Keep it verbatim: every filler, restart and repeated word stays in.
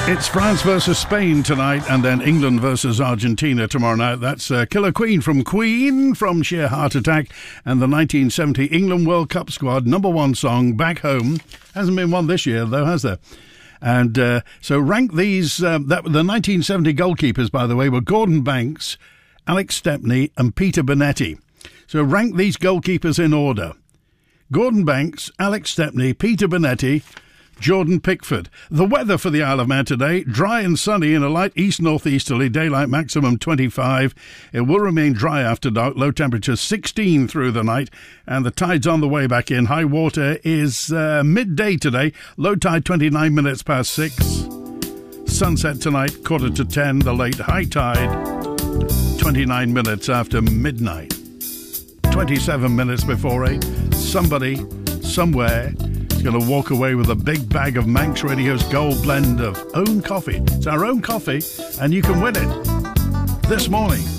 It's France versus Spain tonight, and then England versus Argentina tomorrow night. That's uh, Killer Queen from Queen, from Sheer Heart Attack, and the nineteen seventy England World Cup squad number one song, Back Home. Hasn't been one this year, though, has there? And uh, so rank these, uh, that, the nineteen seventy goalkeepers, by the way, were Gordon Banks, Alex Stepney and Peter Bonetti. So rank these goalkeepers in order. Gordon Banks, Alex Stepney, Peter Bonetti, Jordan Pickford. The weather for the Isle of Man today, dry and sunny in a light east-northeasterly, daylight maximum twenty-five. It will remain dry after dark, low temperature sixteen through the night, and the tide's on the way back in. High water is uh, midday today, low tide twenty-nine minutes past six. Sunset tonight, quarter to ten, the late high tide, twenty-nine minutes after midnight. twenty-seven minutes before eight. Somebody, somewhere, is going to walk away with a big bag of Manx Radio's gold blend of own coffee. It's our own coffee, and you can win it this morning.